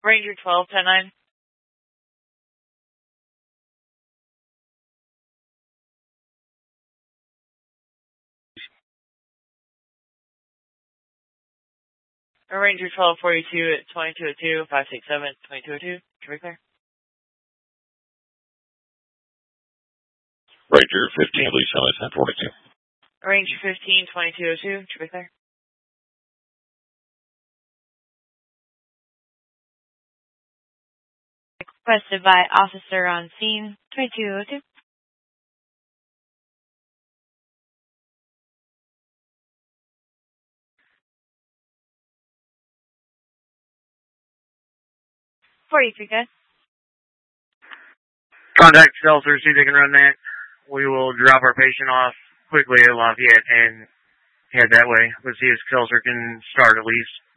Ranger 12, 10-9. Ranger 1242 at 2202, 567, 2202. Can we clear? Ranger 15, Lisa, at 42. Ranger 15, 2202. Can we clear? Requested by officer on scene, 2202. Good. Contact shelter, see if they can run that. We will drop our patient off quickly at Lafayette and head that way. Let's see if shelter can start at least.